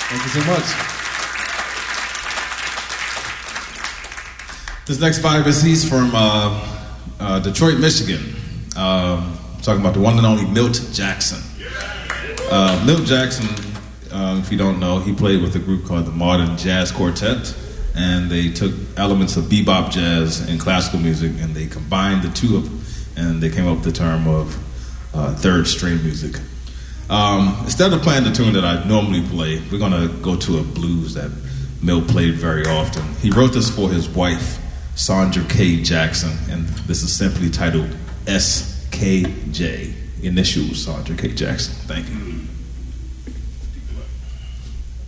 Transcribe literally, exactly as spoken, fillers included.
Thank you so much. This next vibe is he's from uh, uh, Detroit, Michigan. Um, talking about the one and only Milt Jackson. Uh, Milt Jackson, uh, if you don't know, he played with a group called the Modern Jazz Quartet, and they took elements of bebop jazz and classical music, and they combined the two of them, and they came up with the term of uh, third string music. Um, instead of playing the tune that I normally play, we're going to go to a blues that Milt played very often. He wrote this for his wife, Sandra K. Jackson, and this is simply titled S K J, initials Sandra K. Jackson. Thank you.